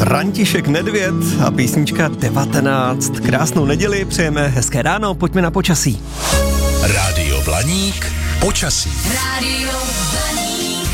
František Nedvěd a písnička 19. Krásnou neděli, přejeme hezké ráno, pojďme na počasí. Rádio Blaník, počasí. Rádio Blaník.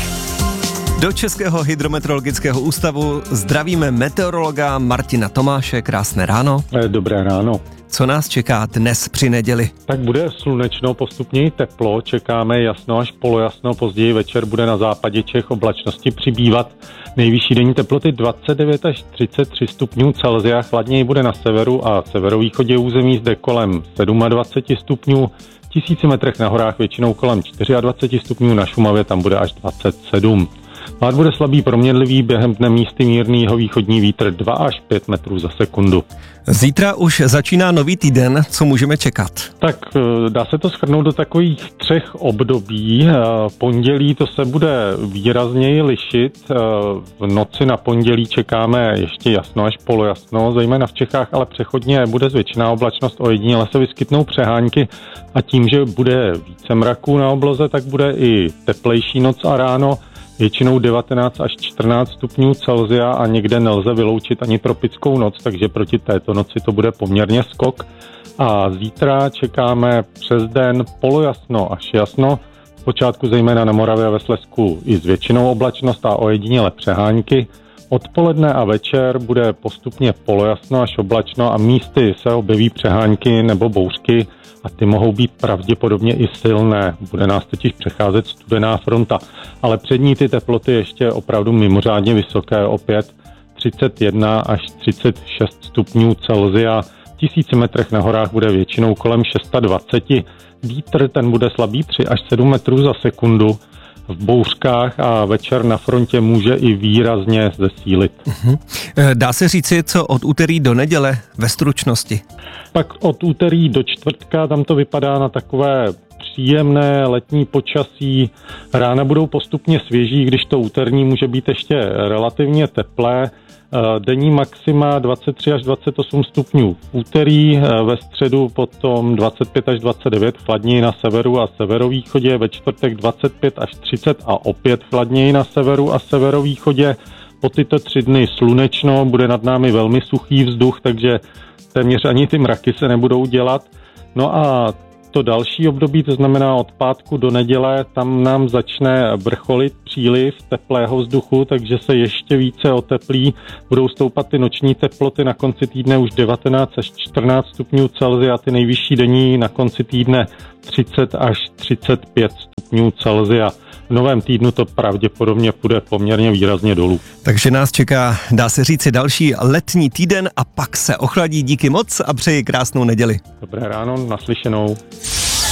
Do Českého hydrometeorologického ústavu zdravíme meteorologa Martina Tomáše, krásné ráno. Dobré ráno. Co nás čeká dnes při neděli? Tak bude slunečno, postupně teplo, čekáme jasno až polojasno, později večer bude na západě Čech oblačnosti přibývat. Nejvyšší denní teploty 29 až 33 stupňů Celsia, chladněji bude na severu a severovýchodě území, zde kolem 27 stupňů, 1000 metrech na horách většinou kolem 24 stupňů, na Šumavě tam bude až 27. Hlad bude slabý proměnlivý, během dne místy mírný jihovýchodní vítr 2 až 5 metrů za sekundu. Zítra už začíná nový týden, co můžeme čekat? Tak dá se to shrnout do takových 3 období. Pondělí to se bude výrazněji lišit. V noci na pondělí čekáme ještě jasno až polojasno, zejména v Čechách, ale přechodně bude zvětšená oblačnost, ojediněle se vyskytnou přehánky a tím, že bude více mraků na obloze, tak bude i teplejší noc a ráno. Většinou 19 až 14 stupňů Celsia a někde nelze vyloučit ani tropickou noc, takže proti této noci to bude poměrně skok. A zítra čekáme přes den polojasno až jasno, zpočátku zejména na Moravě a ve Slezsku i s většinou oblačnost a ojediněle přehánky. Odpoledne a večer bude postupně polojasno až oblačno a místy se objeví přehánky nebo bouřky a ty mohou být pravděpodobně i silné. Bude nás totiž přecházet studená fronta. Ale před ní ty teploty ještě opravdu mimořádně vysoké, opět 31 až 36 stupňů Celsia. V 1000 metrech na horách bude většinou kolem 620. Vítr ten bude slabý 3 až 7 metrů za sekundu. V bouřkách a večer na frontě může i výrazně zesílit. Dá se říci, co od úterý do neděle ve stručnosti? Tak od úterý do čtvrtka tam to vypadá na takové příjemné letní počasí. Rána budou postupně svěží, když to úterní může být ještě relativně teplé. Denní maxima 23 až 28 stupňů v úterý, ve středu potom 25 až 29, chladněji na severu a severovýchodě, ve čtvrtek 25 až 30 a opět chladněji na severu a severovýchodě. Po tyto 3 dny slunečno, bude nad námi velmi suchý vzduch, takže téměř ani ty mraky se nebudou dělat. No a to další období, to znamená od pátku do neděle, tam nám začne vrcholit příliv teplého vzduchu, takže se ještě více oteplí. Budou stoupat ty noční teploty na konci týdne už 19 až 14 stupňů Celsia, ty nejvyšší denní na konci týdne 30 až 35 stupňů Celsia. V novém týdnu to pravděpodobně půjde poměrně výrazně dolů. Takže nás čeká, dá se říci, další letní týden a pak se ochladí. Díky moc a přeji krásnou neděli. Dobré ráno, naslyšenou.